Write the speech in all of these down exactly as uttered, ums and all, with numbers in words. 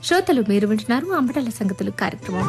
శ్రోతలు మీరు వింటున్నారు అంబటల సంగతులు కార్యక్రమం.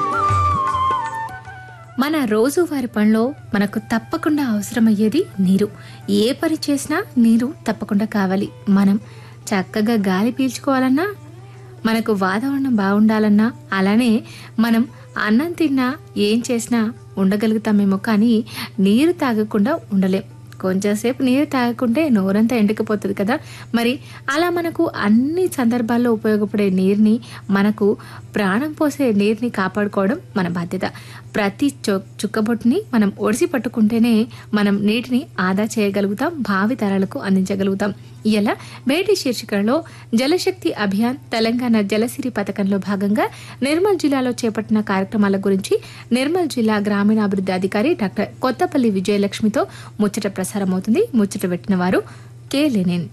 మన రోజువారి పనిలో మనకు తప్పకుండా అవసరమయ్యేది నీరు. ఏ పని చేసినా నీరు తప్పకుండా కావాలి. మనం చక్కగా గాలి పీల్చుకోవాలన్నా, మనకు వాతావరణం బాగుండాలన్నా, అలానే మనం అన్నం తిన్నా ఏం చేసినా ఉండగలుగుతామేమో, కానీ నీరు తాగకుండా ఉండలేం. కొంచెంసేపు నీరు తాగకుంటే నోరంతా ఎండుకపోతుంది కదా. మరి అలా మనకు అన్ని సందర్భాల్లో ఉపయోగపడే నీరుని, మనకు ప్రాణం పోసే నీరుని కాపాడుకోవడం మన బాధ్యత. ప్రతి చుక్కబొట్టుని మనం ఒడిసి పట్టుకుంటేనే మనం నీటిని ఆదా చేయగలుగుతాం, భావి తరాలకు అందించగలుగుతాం. ఇలా మేటి శీర్షికలో జలశక్తి అభియాన్ తెలంగాణ జలసిరి పథకంలో భాగంగా నిర్మల్ జిల్లాలో చేపట్టిన కార్యక్రమాల గురించి నిర్మల్ జిల్లా గ్రామీణాభివృద్ధి అధికారి డాక్టర్ కొత్తపల్లి విజయలక్ష్మితో ముచ్చట ప్రసారమవుతుంది. ముచ్చట పెట్టిన వారు కె లెనిన్.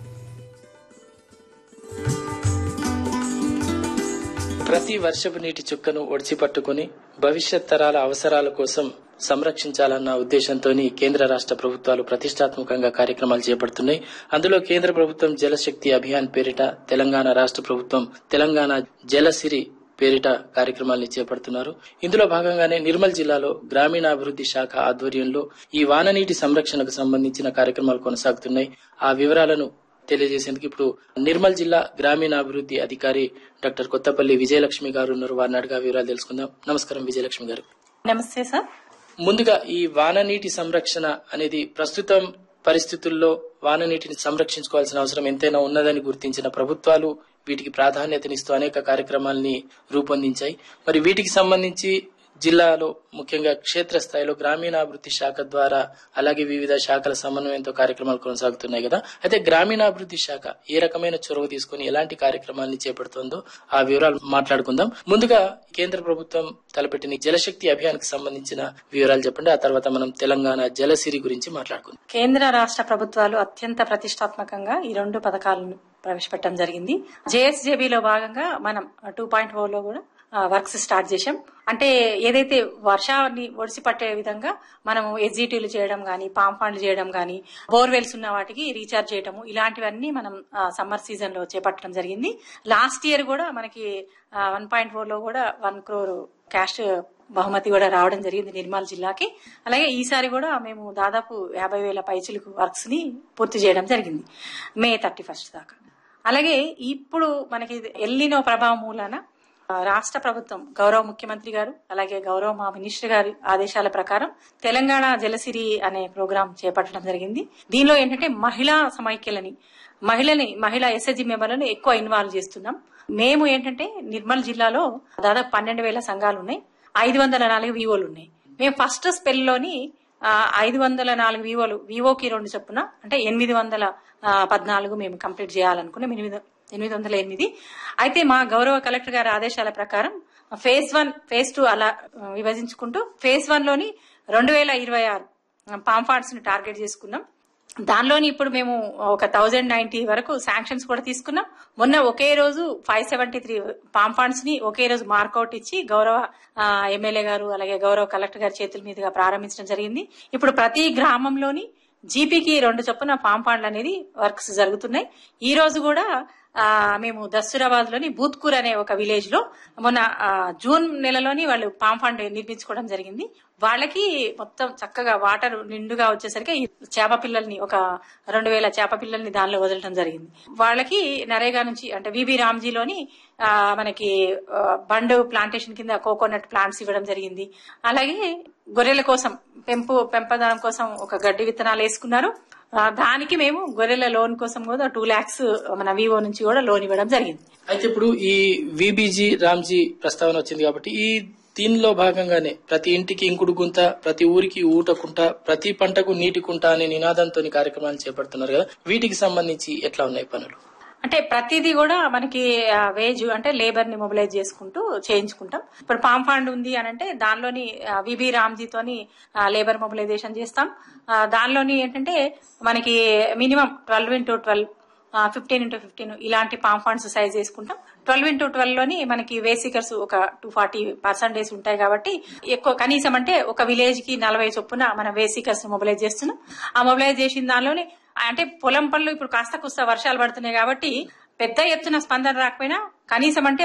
ప్రతి వర్షపు నీటి చుక్కను ఒడిచి పట్టుకుని భవిష్యత్ తరాల అవసరాల కోసం సంరక్షించాలన్న ఉద్దేశంతో కేంద్ర రాష్ట్ర ప్రభుత్వాలు ప్రతిష్టాత్మకంగా కార్యక్రమాలు చేపడుతున్నాయి. అందులో కేంద్ర ప్రభుత్వం జలశక్తి అభియాన్ పేరిట, తెలంగాణ రాష్ట్ర ప్రభుత్వం తెలంగాణ జలసిరి పేరిట కార్యక్రమాల్ని చేపడుతున్నారు. ఇందులో భాగంగానే నిర్మల్ జిల్లాలో గ్రామీణాభివృద్ధి శాఖ ఆధ్వర్యంలో ఈ వాననీటి సంరక్షణకు సంబంధించిన కార్యక్రమాలు కొనసాగుతున్నాయి. ఆ వివరాలను తెలియజేసేందుకు ఇప్పుడు నిర్మల్ జిల్లా గ్రామీణాభివృద్ధి అధికారి డాక్టర్ కొత్తపల్లి విజయలక్ష్మి గారు ఉన్నారు. వారిని అడిగా వివరాలు తెలుసుకుందాం. నమస్కారం విజయలక్ష్మి గారు. నమస్తే సార్. ముందుగా ఈ వాననీటి సంరక్షణ అనేది ప్రస్తుతం పరిస్థితుల్లో వాననీటిని సంరక్షించుకోవాల్సిన అవసరం ఎంతైనా ఉన్నదని గుర్తించిన ప్రభుత్వాలు వీటికి ప్రాధాన్యతనిస్తూ అనేక కార్యక్రమాల్ని రూపొందించాయి. మరి వీటికి సంబంధించి జిల్లాలో ముఖ్యంగా క్షేత్రస్థాయిలో గ్రామీణాభివృద్ధి శాఖ ద్వారా అలాగే వివిధ శాఖల సమన్వయంతో కార్యక్రమాలు కొనసాగుతున్నాయి కదా. అయితే గ్రామీణాభివృద్ధి శాఖ ఏ రకమైన చొరవ తీసుకుని ఎలాంటి కార్యక్రమాల్ని చేపడుతోందో ఆ వివరాలు మాట్లాడుకుందాం. ముందుగా కేంద్ర ప్రభుత్వం తలపెట్టిన జలశక్తి అభియాన్ కి సంబంధించిన వివరాలు చెప్పండి. ఆ తర్వాత మనం తెలంగాణ జలసిరి గురించి మాట్లాడుకుందాం. కేంద్ర రాష్ట్ర ప్రభుత్వాలు అత్యంత ప్రతిష్టాత్మకంగా ఈ రెండు పథకాలను ప్రవేశపెట్టడం జరిగింది. జేఎస్జేబీలో భాగంగా మనం టూ పాయింట్ ఫోర్ లో కూడా వర్క్స్ స్టార్ట్ చేశాం. అంటే ఏదైతే వర్షాన్ని ఒడిసి పట్టే విధంగా మనము ఎస్జిటీలు చేయడం గానీ, పామ్ ఫండ్లు చేయడం గానీ, బోర్వెల్స్ ఉన్న వాటికి రీఛార్జ్ చేయడము, ఇలాంటివన్నీ మనం సమ్మర్ సీజన్ లో చేపట్టడం జరిగింది. లాస్ట్ ఇయర్ కూడా మనకి వన్ పాయింట్ ఫోర్ లో కూడా వన్ క్రోర్ క్యాష్ బహుమతి కూడా రావడం జరిగింది నిర్మల్ జిల్లాకి. అలాగే ఈసారి కూడా మేము దాదాపు యాభై వేల పైచిలకు వర్క్స్ ని పూర్తి చేయడం జరిగింది మే థర్టీ ఫస్ట్ దాకా. అలాగే ఇప్పుడు మనకి ఎల్నినో ప్రభావం మూలాన రాష్ట్ర ప్రభుత్వం గౌరవ ముఖ్యమంత్రి గారు అలాగే గౌరవ మా మినిస్టర్ గారి ఆదేశాల ప్రకారం తెలంగాణ జలసిరి అనే ప్రోగ్రాం చేపట్టడం జరిగింది. దీనిలో ఏంటంటే మహిళా సమైక్యలని, మహిళని మహిళా ఎస్ఎస్జి మెంబర్లను ఎక్కువ ఇన్వాల్వ్ చేస్తున్నాం. మేము ఏంటంటే నిర్మల్ జిల్లాలో దాదాపు పన్నెండు వేల సంఘాలు ఉన్నాయి, ఐదు వందల నాలుగు వివోలు ఉన్నాయి. మేము ఫస్ట్ స్పెల్ లోని ఐదు వందల నాలుగు వివోలు వివోకి రెండు చొప్పున అంటే ఎనిమిది వందల పద్నాలుగు మేము కంప్లీట్ చేయాలనుకున్నాం. ఎనిమిది ఎనిమిది వందల ఎనిమిది అయితే మా గౌరవ కలెక్టర్ గారి ఆదేశాల ప్రకారం ఫేజ్ వన్ ఫేజ్ టూ అలా విభజించుకుంటూ ఫేజ్ వన్ లోని రెండు వేల ఇరవై ఆరు పామ్ ఫండ్స్ ని టార్గెట్ చేసుకున్నాం. దానిలోని ఇప్పుడు మేము ఒక థౌజండ్ నైన్టీ వరకు శాంక్షన్స్ కూడా తీసుకున్నాం. మొన్న ఒకే రోజు five seventy three palm funds ని ఒకే రోజు మార్కౌట్ ఇచ్చి గౌరవ ఎమ్మెల్యే గారు అలాగే గౌరవ కలెక్టర్ గారి చేతుల మీదుగా ప్రారంభించడం జరిగింది. ఇప్పుడు ప్రతి గ్రామంలోని జీపీకి రెండు చొప్పున పామ్ ఫండ్లు అనేది వర్క్స్ జరుగుతున్నాయి. ఈ రోజు కూడా ఆ మేము దస్తూరాబాద్ లోని బూత్కూర్ అనే ఒక విలేజ్ లో మొన్న జూన్ నెలలోని వాళ్ళు పామ్ ఫండ్ నిర్మించుకోవడం జరిగింది. వాళ్ళకి మొత్తం చక్కగా వాటర్ నిండుగా వచ్చేసరికి చేప పిల్లల్ని ఒక రెండు వేల చేప పిల్లల్ని దానిలో వదలడం జరిగింది. వాళ్ళకి నరేగా నుంచి అంటే విబి రామ్జీలోని ఆ మనకి బండ్ ప్లాంటేషన్ కింద కోకోనట్ ప్లాంట్స్ ఇవ్వడం జరిగింది. అలాగే గొర్రెల కోసం పెంపు పెంపదనం కోసం ఒక గడ్డి విత్తనాలు వేసుకున్నారు. దానికి మేము గొర్రెల లోన్ కోసం కూడా టూ లాక్స్ మన వివో నుంచి కూడా లోన్ ఇవ్వడం జరిగింది. అయితే ఇప్పుడు ఈ విబిజీ రామ్జీ ప్రస్తావన వచ్చింది కాబట్టి ఈ దీనిలో భాగంగానే ప్రతి ఇంటికి ఇంకుడు గుంత, ప్రతి ఊరికి ఊటకుంట, ప్రతి పంటకు నీటి కుంట అనే నినాదంతో కార్యక్రమాలు చేపడుతున్నారు కదా. వీటికి సంబంధించి ఎట్లా ఉన్నాయి పనులు? అంటే ప్రతిదీ కూడా మనకి వేజ్ అంటే లేబర్ ని మొబిలైజ్ చేసుకుంటూ చేయించుకుంటాం. ఇప్పుడు పామ్ ఫండ్ ఉంది అని అంటే దానిలోని విబి రామ్జీతోని లేబర్ మొబిలైజేషన్ చేస్తాం. దానిలోని ఏంటంటే మనకి minimum twelve into twelve fifteen into fifteen ఇలాంటి పామ్ ఫండ్స్ సైజ్ చేసుకుంటాం. ట్వెల్వ్ ఇంటూ ట్వెల్వ్ లోని మనకి వేసికర్స్ ఒక టూ ఫార్టీ పర్సెంటేజ్ ఉంటాయి కాబట్టి ఎక్కువ కనీసం అంటే ఒక విలేజ్ కి నలభై చొప్పున మన వేసికర్స్ మొబిలైజ్ చేస్తున్నాం. ఆ మొబిలైజ్ చేసిన దానిలోని అంటే పొలం పనులు ఇప్పుడు కాస్త కుస్త వర్షాలు పడుతున్నాయి కాబట్టి పెద్ద ఎత్తున స్పందన రాకపోయినా కనీసం అంటే